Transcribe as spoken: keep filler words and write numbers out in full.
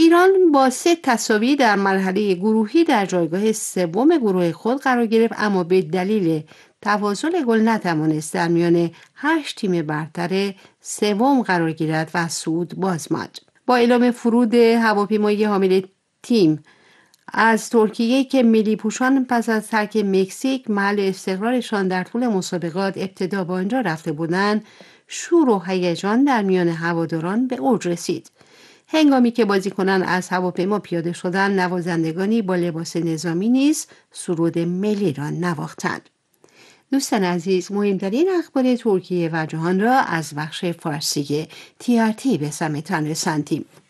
ایران با سه تساوی در مرحله گروهی در جایگاه سوم گروه خود قرار گرفت، اما به دلیل تفاضل گل نتوانست در میان هشت تیم برتر سوم قرار گیرد و صعود باز ماند. با اعلام فرود هواپیمای حامل تیم از ترکیه که ملی پوشان پس از ترک مکزیک محل استقرارشان در طول مسابقات ابتدا با آنجا رفته بودند، شور و هیجان در میان هواداران به اوج رسید. هنگامی که بازیکنان از هواپیما پیاده شدند، نوازندگانی با لباس نظامی نیز سرود ملی را نواختند. دوستان عزیز، مهمترین اخبار ترکیه و جهان را از بخش فارسی تی آر تی به سمتان رساندیم.